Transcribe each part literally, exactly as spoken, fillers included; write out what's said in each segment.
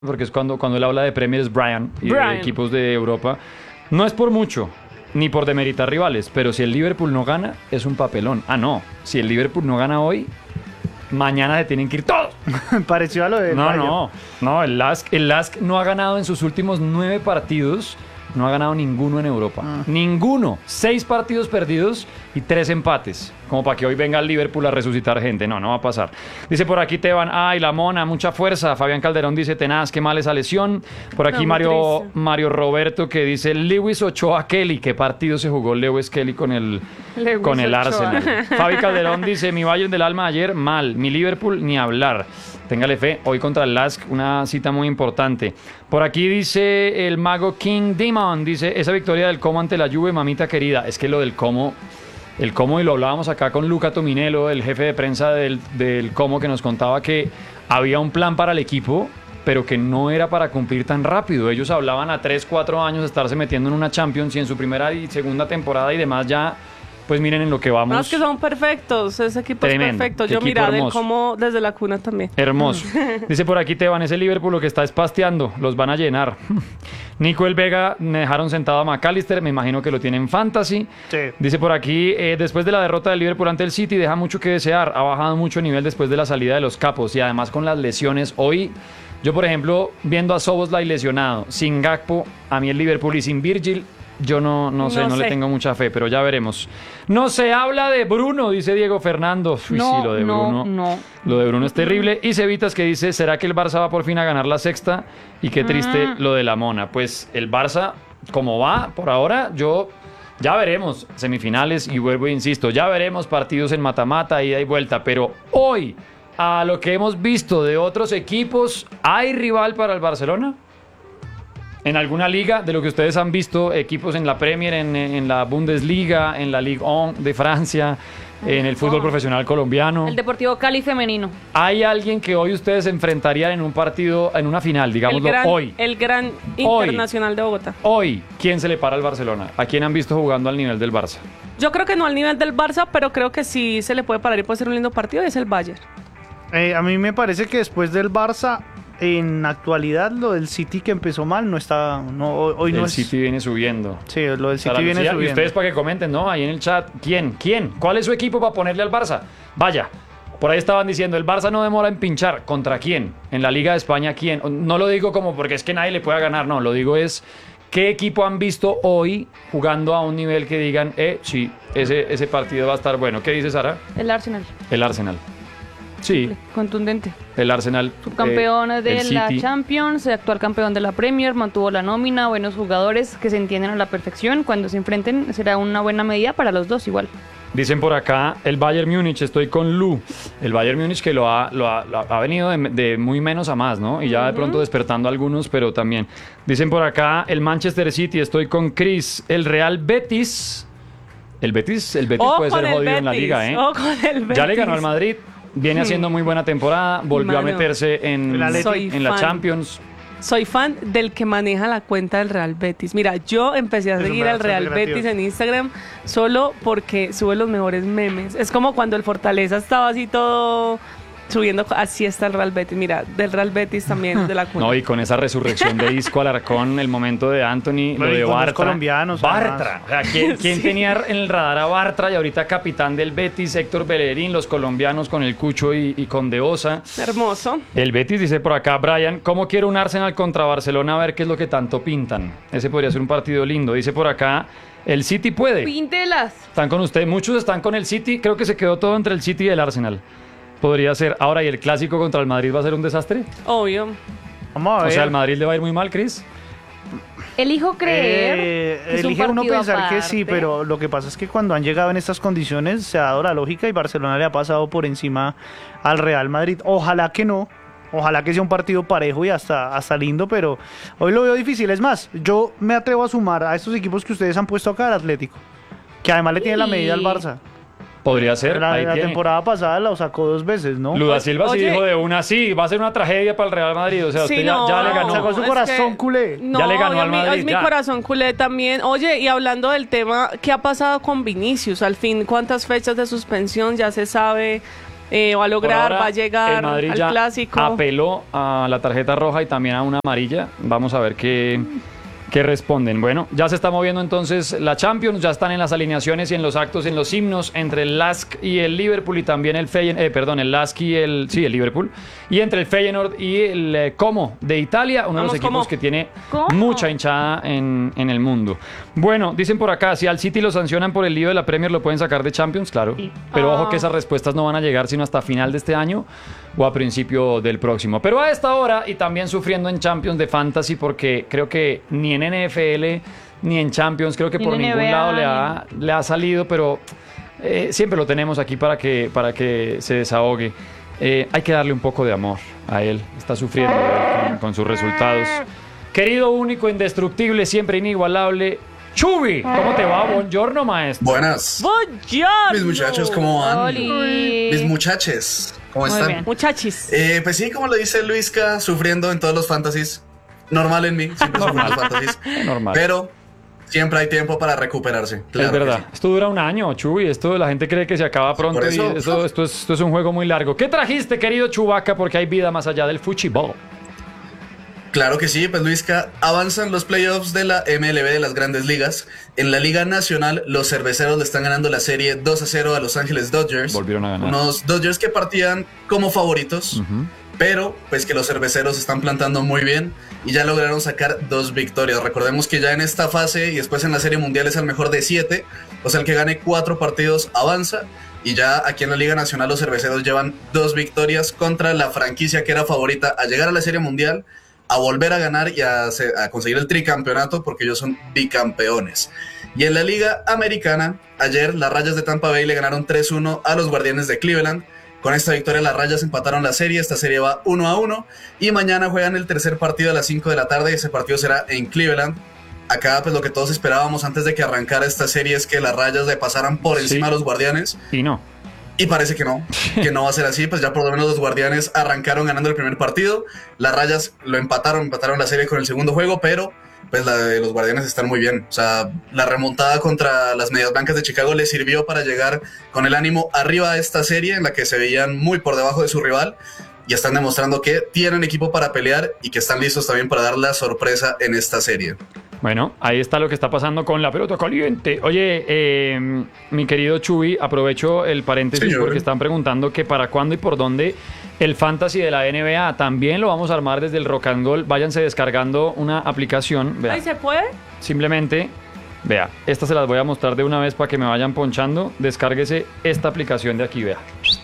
porque es cuando, cuando él habla de Premier es Brian y Brian. de equipos de Europa. No es por mucho, ni por demeritar rivales, pero si el Liverpool no gana, es un papelón. Ah, no, si el Liverpool no gana hoy, mañana se tienen que ir todos. Pareció a lo de No, no, no, el Lask, el Lask no ha ganado en sus últimos nueve partidos. No ha ganado ninguno en Europa. Ah. Ninguno. Seis partidos perdidos y tres empates. Como para que hoy venga el Liverpool a resucitar gente. No, no va a pasar. Dice por aquí Teban, ay, la mona, mucha fuerza. Fabián Calderón dice, tenaz, qué mal esa lesión. Por aquí No, muy Mario, triste. Mario Roberto que dice, Lewis Ochoa Kelly. ¿Qué partido se jugó Lewis Kelly con el, Lewis con el Ochoa. Arsenal? Fabi Calderón dice, mi Bayern del alma ayer, mal. Mi Liverpool, ni hablar. Téngale fe, hoy contra el Lask, una cita muy importante. Por aquí dice el mago King Demon, dice, esa victoria del Como ante la Juve, mamita querida. Es que lo del Como, el Como, y lo hablábamos acá con Luca Tominello, el jefe de prensa del, del Como, que nos contaba que había un plan para el equipo, pero que no era para cumplir tan rápido. Ellos hablaban a tres, cuatro años de estarse metiendo en una Champions y en su primera y segunda temporada y demás ya... Pues miren en lo que vamos. No, es que son perfectos, ese equipo Tremendo, es perfecto. qué Yo equipo mira, del hermoso. como desde la cuna también. Hermoso. Dice por aquí Teban, ese Liverpool lo que está es pasteando, los van a llenar. Nico El Vega, me dejaron sentado a McAllister, me imagino que lo tienen en fantasy. Sí. Dice por aquí, eh, después de la derrota del Liverpool ante el City, deja mucho que desear, ha bajado mucho el nivel después de la salida de los capos y además con las lesiones. Hoy, yo por ejemplo, viendo a Szoboszlai lesionado, sin Gakpo, a mí el Liverpool y sin Virgil, yo no, no sé, no, No le sé. tengo mucha fe, pero ya veremos. No se habla de Bruno, dice Diego Fernando. Uy, No, sí, lo de no, Bruno. no. Lo de Bruno es terrible. Y Cevitas que dice, ¿será que el Barça va por fin a ganar la sexta? Y qué triste Mm. lo de la Mona. Pues el Barça, como va por ahora, yo... Ya veremos semifinales y vuelvo e insisto, ya veremos partidos en mata-mata, ida y vuelta, pero hoy, a lo que hemos visto de otros equipos, ¿hay rival para el Barcelona? ¿En alguna liga? De lo que ustedes han visto, equipos en la Premier, en, en la Bundesliga, en la Ligue uno de Francia, en el fútbol profesional colombiano. El Deportivo Cali femenino. ¿Hay alguien que hoy ustedes se enfrentarían en un partido, en una final, El digámoslo, gran, hoy? el gran Hoy. Internacional de Bogotá. Hoy, ¿quién se le para al Barcelona? ¿A quién han visto jugando al nivel del Barça? Yo creo que no al nivel del Barça, pero creo que sí se le puede parar y puede ser un lindo partido, y es el Bayern. Eh, a mí me parece que después del Barça, en actualidad, lo del City que empezó mal no está. No, hoy hoy no el es. City viene subiendo. Sí, lo del Sara City viene Lucía, y subiendo. ustedes para que comenten, ¿no? Ahí en el chat, ¿quién? ¿Quién? ¿Cuál es su equipo para ponerle al Barça? Vaya, por ahí estaban diciendo, el Barça no demora en pinchar. ¿Contra quién? En la Liga de España, ¿quién? No lo digo como porque es que nadie le pueda ganar, no, lo digo es, ¿qué equipo han visto hoy jugando a un nivel que digan, eh, sí, ese, ese partido va a estar bueno? ¿Qué dice Sara? El Arsenal. El Arsenal. Sí, Contundente. el Arsenal. Subcampeón eh, de el la City. Champions, actual campeón de la Premier, mantuvo la nómina, buenos jugadores que se entienden a la perfección. Cuando se enfrenten será una buena medida para los dos igual. Dicen por acá el Bayern Múnich, estoy con Lu. El Bayern Múnich que lo ha, lo ha, lo ha venido de, de muy menos a más, ¿no? Y ya de pronto despertando a algunos, pero también. Dicen por acá el Manchester City, estoy con Chris. El Real Betis. El Betis, el Betis Ojo puede ser con el jodido en la Betis, liga, ¿eh? ojo con el Ya le Betis. ganó al Madrid. Viene haciendo muy buena temporada. Volvió a Mano, meterse en, el Atleti. Soy en la fan. Champions. Soy fan del que maneja la cuenta del Real Betis. Mira, yo empecé a Es un seguir al bastante Real creativo. Betis en Instagram solo porque sube los mejores memes. Es como cuando el Fortaleza estaba así todo subiendo, así está el Real Betis. Mira, del Real Betis también, de la cuna. No, y con esa resurrección de Isco Alarcón, el momento de Anthony, Bueno, lo y de con los Bartra. colombianos, Bartra. O sea, ¿quién, quién Sí. tenía en el radar a Bartra y ahorita capitán del Betis, Héctor Bellerín, los colombianos con el Cucho y, y con De Osa? Hermoso. El Betis dice por acá, Brian, ¿cómo quiere un Arsenal contra Barcelona? A ver qué es lo que tanto pintan. Ese podría ser un partido lindo. Dice por acá, el City puede. Píntelas. Están con usted, muchos están con el City. Creo que se quedó todo entre el City y el Arsenal. Podría ser. Ahora, ¿y el clásico contra el Madrid va a ser un desastre? Obvio. Vamos a ver. O sea, ¿el Madrid le va a ir muy mal, Chris? Elijo creer. Eh, que es un elige uno partido pensar que sí, aparte. pero lo que pasa es que cuando han llegado en estas condiciones se ha dado la lógica y Barcelona le ha pasado por encima al Real Madrid. Ojalá que no, ojalá que sea un partido parejo y hasta, hasta lindo, pero hoy lo veo difícil. Es más, yo me atrevo a sumar a estos equipos que ustedes han puesto acá al Atlético, que además le tiene la medida al Barça. Podría ser. La, ahí la tiene. temporada pasada la sacó dos veces, ¿no? Luda Silva sí Oye. dijo de una, sí, va a ser una tragedia para el Real Madrid. O sea, Sí, usted ya, no, ya le ganó. Sacó su es corazón que- culé. No, Ya le ganó yo al mi- Madrid, es mi ya. corazón culé también. Oye, y hablando del tema, ¿qué ha pasado con Vinicius? Al fin, ¿cuántas fechas de suspensión? Ya se sabe. eh, va a Por lograr, ahora, va a llegar el Madrid al ya clásico. apeló a la tarjeta roja y también a una amarilla. Vamos a ver qué, qué responden. Bueno, ya se está moviendo entonces la Champions, ya están en las alineaciones y en los actos, en los himnos entre el Lask y el Liverpool y también el Feyenoord, eh, perdón, el Lask y el, sí, el Liverpool, y entre el Feyenoord y el eh, Como de Italia, uno Vamos, de los equipos Como. que tiene ¿Cómo? mucha hinchada en, en el mundo. Bueno, dicen por acá, si al City lo sancionan por el lío de la Premier, lo pueden sacar de Champions, claro, Sí. pero Ah. ojo que esas respuestas no van a llegar sino hasta final de este año o a principio del próximo. Pero a esta hora, y también sufriendo en Champions de Fantasy, porque creo que ni en N F L ni en Champions, creo que Ni por en ningún N B A, lado le ha, le ha salido, pero eh, siempre lo tenemos aquí para que, para que se desahogue. Eh, hay que darle un poco de amor a él, está sufriendo él con, con sus resultados. Querido, único, indestructible, siempre inigualable, Chubi, ¿cómo te va? Buongiorno, maestro. Buenas. ¡Buongiorno! Mis muchachos, ¿cómo van? Oli. Mis muchaches, ¿cómo Muy están? bien. Muchachis. Eh, pues sí, como lo dice Luisca, sufriendo en todos los fantasies. Normal en mí, siempre sufro en los fantasies. Normal. Pero siempre hay tiempo para recuperarse. Claro Es que verdad. sí. Esto dura un año, Chuy. Esto la gente cree que se acaba pronto por eso. y esto, esto, es, esto es un juego muy largo. ¿Qué trajiste, querido Chubaca? Porque hay vida más allá del fuchibol. Claro que sí, pues Luisca, avanzan los playoffs de la M L B de las Grandes Ligas. En la Liga Nacional, los cerveceros le están ganando la serie dos a cero a Los Ángeles Dodgers. Volvieron a ganar. Unos Dodgers que partían como favoritos. Ujú. Pero pues que los cerveceros están plantando muy bien y ya lograron sacar dos victorias. Recordemos que ya en esta fase y después en la Serie Mundial es el mejor de siete, o sea, el que gane cuatro partidos avanza. Y ya aquí en la Liga Nacional los cerveceros llevan dos victorias contra la franquicia que era favorita a llegar a la Serie Mundial, a volver a ganar y a, a conseguir el tricampeonato, porque ellos son bicampeones. Y en la Liga Americana, ayer las Rayas de Tampa Bay le ganaron tres uno a los Guardianes de Cleveland. Con esta victoria las Rayas empataron la serie, esta serie va uno a uno y mañana juegan el tercer partido a las cinco de la tarde y ese partido será en Cleveland. Acá pues lo que todos esperábamos antes de que arrancara esta serie es que las Rayas le pasaran por Sí. encima a los Guardianes Y no. y parece que no, que no va a ser así, pues ya por lo menos los Guardianes arrancaron ganando el primer partido, las Rayas lo empataron, empataron la serie con el segundo juego, pero pues la de los Guardianes están muy bien. O sea, la remontada contra las Medias Blancas de Chicago les sirvió para llegar con el ánimo arriba a esta serie en la que se veían muy por debajo de su rival y están demostrando que tienen equipo para pelear y que están listos también para dar la sorpresa en esta serie. Bueno, ahí está lo que está pasando con la pelota caliente. Oye, eh, mi querido Chuy, aprovecho el paréntesis Señor. porque están preguntando que para cuándo y por dónde el fantasy de la N B A. También lo vamos a armar desde el Rock and Roll. Váyanse descargando una aplicación. Vea, ¿Ahí se puede? simplemente, vea, esta se las voy a mostrar de una vez para que me vayan ponchando. Descárguese esta aplicación de aquí, vea.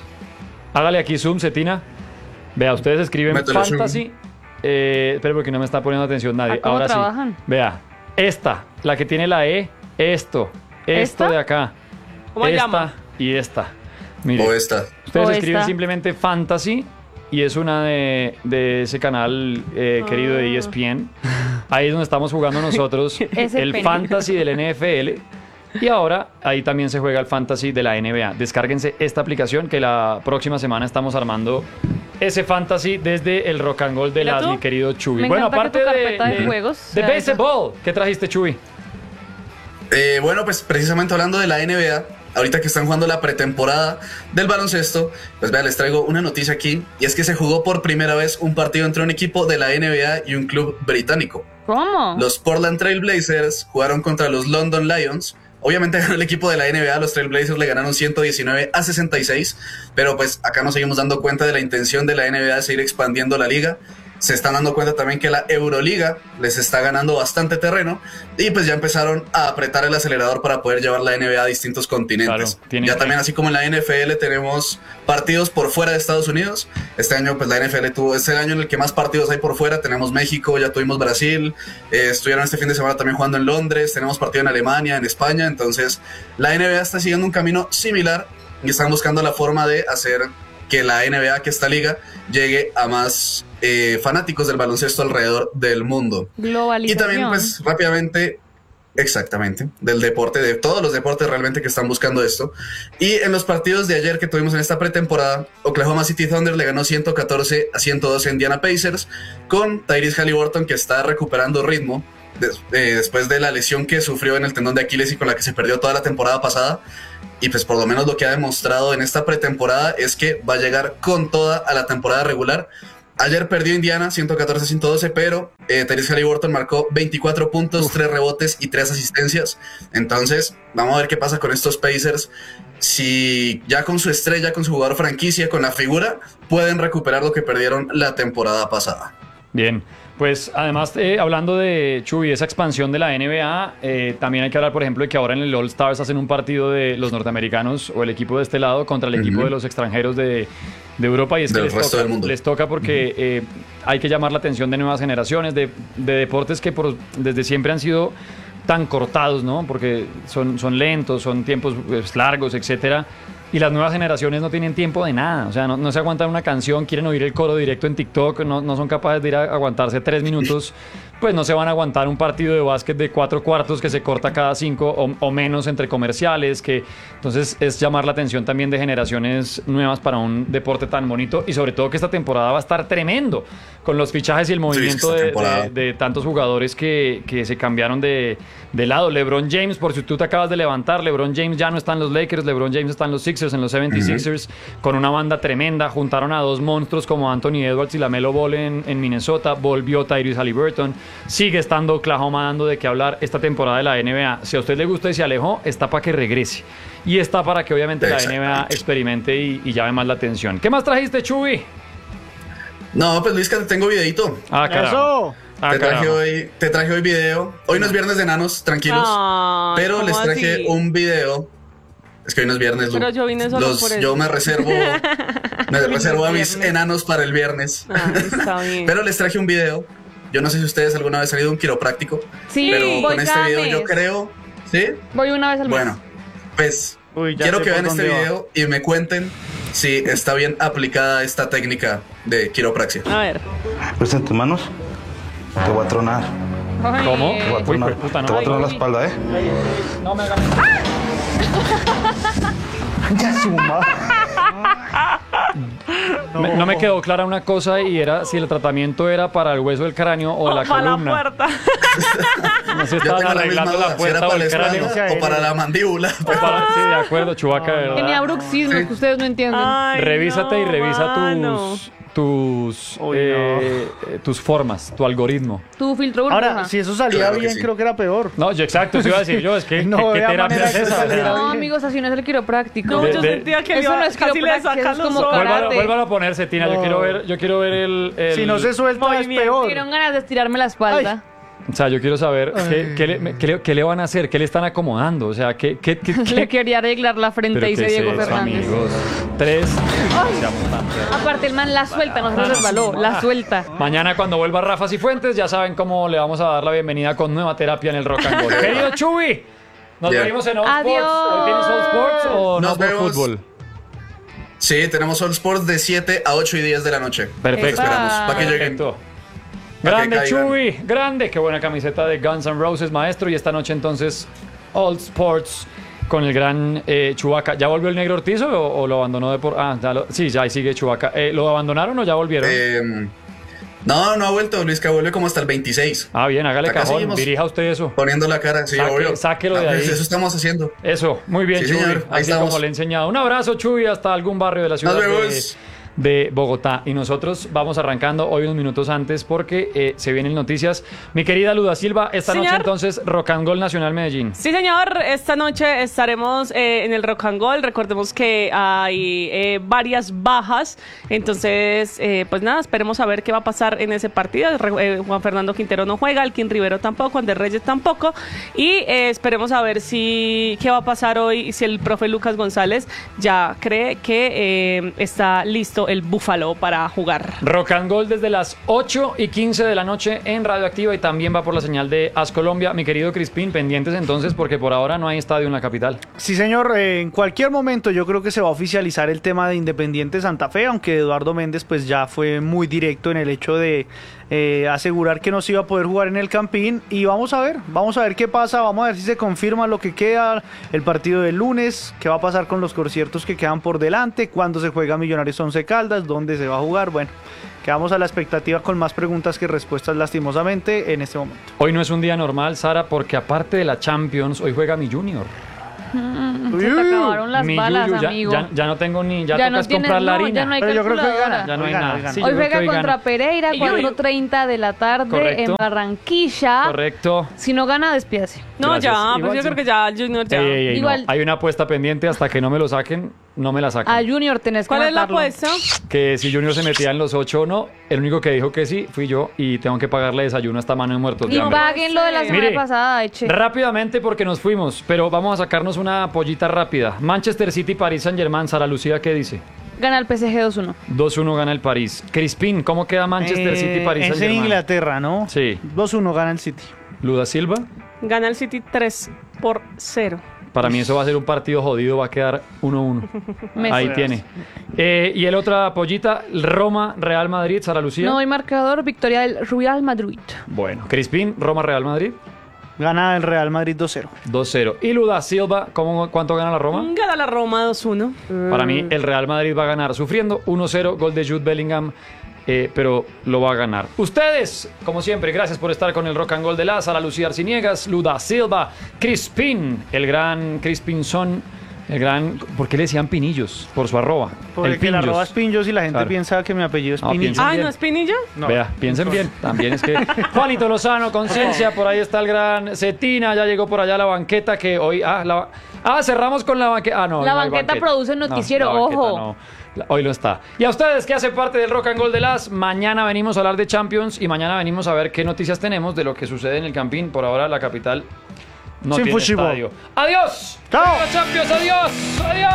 Hágale aquí zoom, Cetina. Vea, ustedes escriben Métele zoom. fantasy. Eh, espere porque no me está poniendo atención nadie. ¿A cómo Ahora trabajan? sí. Vea, esta, la que tiene la E, esto, esto ¿Esta? de acá. ¿Cómo esta llama? y esta. Mire, O esta. ustedes O escriben esta. simplemente fantasy y es una de, de ese canal eh, querido de E S P N. Ahí es donde estamos jugando nosotros Ese el pene. fantasy del N F L. Y ahora ahí también se juega el fantasy de la N B A. Descárguense esta aplicación que la próxima semana estamos armando ese fantasy desde el Rock and Roll de Mira las, tú. mi querido Chuy. Me Bueno, encanta aparte que tu de, carpeta de de, juegos de sea esa. baseball, ¿qué trajiste, Chuy? Eh, bueno, pues precisamente hablando de la N B A, ahorita que están jugando la pretemporada del baloncesto, pues vean, les traigo una noticia aquí, y es que se jugó por primera vez un partido entre un equipo de la N B A y un club británico. ¿Cómo? Los Portland Trail Blazers jugaron contra los London Lions. Obviamente ganó el equipo de la N B A, los Trail Blazers le ganaron ciento diecinueve a sesenta y seis, pero pues acá nos seguimos dando cuenta de la intención de la N B A de seguir expandiendo la liga. Se están dando cuenta también que la Euroliga les está ganando bastante terreno y pues ya empezaron a apretar el acelerador para poder llevar la N B A a distintos continentes. Claro, tienen ya que- también, así como en la N F L tenemos partidos por fuera de Estados Unidos, este año pues la N F L tuvo, es el año en el que más partidos hay por fuera. Tenemos México, ya tuvimos Brasil, eh, estuvieron este fin de semana también jugando en Londres, tenemos partido en Alemania, en España. Entonces la N B A está siguiendo un camino similar y están buscando la forma de hacer que la N B A, que esta liga, llegue a más eh, fanáticos del baloncesto alrededor del mundo. Y Globalización. también, pues, rápidamente, exactamente, del deporte, de todos los deportes realmente que están buscando esto. Y en los partidos de ayer que tuvimos en esta pretemporada, Oklahoma City Thunder le ganó ciento catorce a ciento doce a Indiana Pacers, con Tyrese Haliburton, que está recuperando ritmo. des- eh, después de la lesión que sufrió en el tendón de Aquiles y con la que se perdió toda la temporada pasada. Y pues por lo menos lo que ha demostrado en esta pretemporada es que va a llegar con toda a la temporada regular. Ayer perdió Indiana ciento catorce a ciento doce, pero eh, Tyrese Haliburton marcó veinticuatro puntos, tres rebotes y tres asistencias. Entonces, vamos a ver qué pasa con estos Pacers. Si ya con su estrella, con su jugador franquicia, con la figura, pueden recuperar lo que perdieron la temporada pasada. Bien, pues además, eh, hablando de Chuy, esa expansión de la N B A, eh, también hay que hablar, por ejemplo, de que ahora en el All Stars hacen un partido de los norteamericanos o el equipo de este lado contra el equipo Ujú. de los extranjeros de, de Europa, y es que Del les resto toca, del mundo. les toca porque eh, hay que llamar la atención de nuevas generaciones, de, de deportes que por, desde siempre han sido tan cortados, ¿no? Porque son, son lentos, son tiempos pues, largos, etcétera. Y las nuevas generaciones no tienen tiempo de nada, o sea, no, no se aguantan una canción, quieren oír el coro directo en TikTok, no, no son capaces de ir a aguantarse tres minutos, pues no se van a aguantar un partido de básquet de cuatro cuartos que se corta cada cinco o, o menos entre comerciales, que entonces es llamar la atención también de generaciones nuevas para un deporte tan bonito, y sobre todo que esta temporada va a estar tremendo con los fichajes y el movimiento esta de, temporada. de- de tantos jugadores que, que se cambiaron de, de lado. LeBron James, por si tú te acabas de levantar, LeBron James ya no está en los Lakers, LeBron James está en los Sixers, en los setenta y seis ers, con una banda tremenda. Juntaron a dos monstruos como Anthony Edwards y LaMelo Ball en, en Minnesota. Volvió Tyrese Haliburton. Sigue estando Oklahoma dando de qué hablar esta temporada de la N B A. Si a usted le gusta y se alejó, está para que regrese. Y está para que obviamente la N B A Exactamente. experimente y, y llame más la atención. ¿Qué más trajiste, Chuy? No, pues Luisca, te tengo videito. Ah, carajo. Eso. Ah, te, traje carajo. hoy, te traje hoy video. Hoy no es viernes de enanos, tranquilos. Ay, pero ¿cómo les traje así? un video. Es que hoy no es viernes, Lu. Pero yo vine solo Los- por eso. Yo me reservo, me reservo a mis viernes. enanos para el viernes. Ah, está bien. Pero les traje un video. Yo no sé si ustedes alguna vez han ido a un quiropráctico. Sí, pero voy con este cada video yo mes. creo. ¿Sí? Voy una vez al mes. Bueno, pues Uy, ya quiero sé que por vean este dónde va. video y me cuenten si está bien aplicada esta técnica de quiropraxia. A ver. Presta tus manos. Te voy a tronar. Ay, ¿Cómo? Te voy a Uy, tronar, pues, puta, no. te voy a tronar la Ay. espalda, ¿eh? No me hagan. Ya suma. Me- no me quedó clara una cosa, y era si el tratamiento era para el hueso del cráneo o la para la columna. puerta. No se Yo estaban tengo la misma arreglando duda, la si puerta era o para la el cráneo. espalda o para la mandíbula. O para- sí, de acuerdo, Chubaca, de Tenía verdad. bruxismos que ustedes no entienden. Ay, Revísate no, y revisa mano. tus tus Uy, eh, eh, tus formas, tu algoritmo. Tu filtro burbuja. Ahora, si eso salía Claro que bien, sí. creo que era peor. No, yo exacto, eso iba a decir yo, es que No ¿qué, qué había terapia manera es que esa? O sea, saliera No, bien. amigos, así no es el quiropráctico. No, De- yo de- sentía que Eso iba- no es casi le quiropráctico, sacan es los como ojos. karate. Vuélvalo, vuélvalo a ponerse, Tina, yo No. quiero ver, yo quiero ver el, el- Si no se suelta, es Movimiento. peor. Dieron ganas de estirarme la espalda. O sea, yo quiero saber qué, qué le, qué le- qué le van a hacer, qué le están acomodando, o sea, qué, qué, qué, qué- Le quería arreglar la frente, Pero dice ¿qué es Diego eso, Fernández. amigos? Tres. Seamos tan cerdos. Aparte, el man la suelta, no se le resbaló, la suelta. Mañana cuando vuelva Rafa Cifuentes ya saben cómo le vamos a dar la bienvenida con nueva terapia en el Rock and Roll. Querido Chuy, nos Bien. vemos en All Adiós. Sports. ¿Hoy tienes All Sports o Nos no por vemos. fútbol? Sí, tenemos All Sports de siete a ocho y diez de la noche. Perfecto. Los esperamos, para que lleguen. Perfecto. Para que Grande caigan. Chuy, grande, qué buena camiseta de Guns N' Roses, maestro. Y esta noche entonces All Sports con el gran eh, Chubaca. ¿Ya volvió el Negro Ortiz o, o lo abandonó de por...? Ah, ya lo- sí, ya ahí sigue Chubaca. Eh, ¿Lo abandonaron o ya volvieron? Eh, no, no ha vuelto, Luisca, vuelve como hasta el veintiséis. ah, bien, hágale acá cajón, seguimos. dirija usted eso. Poniendo la cara, sí, Saque- obvio. sáquelo de Ah, ahí. pues Eso estamos haciendo. Eso, muy bien, Sí, Chuy. señor, ahí Así estamos. como le he enseñado. Un abrazo, Chuy, hasta algún barrio de la ciudad Nos de, vemos. de Bogotá. Y nosotros vamos arrancando hoy unos minutos antes porque eh, se vienen noticias. Mi querida Luda Silva, esta Señor. noche entonces Rock and Roll Nacional Medellín. Sí, señor. Esta noche estaremos eh, en el Rock and Roll. Recordemos que hay eh, varias bajas. Entonces, eh, pues nada, esperemos a ver qué va a pasar en ese partido. Re- eh, Juan Fernando Quintero no juega, Alquín Rivero tampoco, Andrés Reyes tampoco. Y eh, esperemos a ver si qué va a pasar hoy, si el profe Lucas González ya cree que eh, está listo el Búfalo para jugar. Rock and Roll desde las ocho y quince de la noche en Radioactiva y también va por la señal de As Colombia. Mi querido Crispín, pendientes entonces porque por ahora no hay estadio en la capital. Sí, señor, eh, en cualquier momento yo creo que se va a oficializar el tema de Independiente Santa Fe, aunque Eduardo Méndez pues ya fue muy directo en el hecho de eh, asegurar que no se iba a poder jugar en el Campín, y vamos a ver, vamos a ver qué pasa, vamos a ver si se confirma lo que queda, el partido del lunes, qué va a pasar con los conciertos que quedan por delante, cuándo se juega Millonarios once Caldas. Caldas, dónde se va a jugar. Bueno, quedamos a la expectativa con más preguntas que respuestas lastimosamente en este momento. Hoy no es un día normal, Sara, porque aparte de la Champions, hoy juega mi Junior. Mm, se te acabaron las Mi balas, Yuyu, ya, amigo. ya, ya no tengo ni, ya, Ya toca no es tienes- comprar la no, harina. ya no hay Pero yo creo que hoy calculadora. gana. Ya no hay Hoy gana, nada. hoy gana. Sí, yo Hoy creo que juega hoy contra gana. Pereira, Y Yuyu. cuatro treinta de la tarde Correcto. en Barranquilla. Correcto. Si no gana, despídase. No, Gracias. ya, pues Igual yo sí. creo que ya el Junior ya. Ey, ey, ey, Igual- no. Hay una apuesta pendiente hasta que no me lo saquen, no me la sacan. A Junior tenés que ¿Cuál es la matarlo. apuesta? Que si Junior se metía en los ocho o no, el único que dijo que sí fui yo y tengo que pagarle desayuno a esta mano de muertos. Y de hambre. paguen lo de la semana Mire, pasada, eche. Rápidamente porque nos fuimos, pero vamos a sacarnos una pollita rápida. Manchester City, París Saint-Germain, Sara Lucía, ¿qué dice? Gana el P S G dos uno. dos uno gana el París. Crispín, ¿cómo queda Manchester Eh, City, París es en Saint-Germain? Inglaterra, ¿no? Sí. dos uno gana el City. Luda Silva, Gana el City tres por cero. para mí eso va a ser un partido jodido, va a quedar uno uno. Messi. Ahí tiene. Eh, y el otra pollita, Roma, Real Madrid, Sara Lucía. No doy marcador, victoria del Real Madrid. Bueno, Crispín, Roma, Real Madrid, Gana el Real Madrid dos cero. dos cero. Y Luda Silva, ¿cómo, ¿cuánto gana la Roma? Gana la Roma dos uno. Para mí, el Real Madrid va a ganar sufriendo uno cero, gol de Jude Bellingham, eh, pero lo va a ganar. Ustedes, como siempre, gracias por estar con el Rock and Roll de la Sara Lucía Arciniegas, Luda Silva, Crispín, el gran Crispinson, el gran. ¿Por qué le decían Pinillos? Por su arroba. Porque el la Pinillos. arroba es Pinjos y la gente Claro. piensa que mi apellido es No, Pinillos. piensa- Ah, bien. ¿no es Pinillo? No. Vea, piensen bien. También es que Juanito Lozano, conciencia, por ahí está el gran Cetina, ya llegó por allá la banqueta que hoy. Ah, la, ah cerramos con la banqueta. Ah, no. La no hay banqueta produce No, noticiero, la banqueta ojo. no. La- Hoy lo está. Y a ustedes que hacen parte del Rock and Roll de las, mañana venimos a hablar de Champions y mañana venimos a ver qué noticias tenemos de lo que sucede en el Campín. Por ahora la capital no Sin tiene fútbol. estadio. ¡Adiós! ¡Chao! ¡Viva Champions! ¡Adiós! ¡Adiós!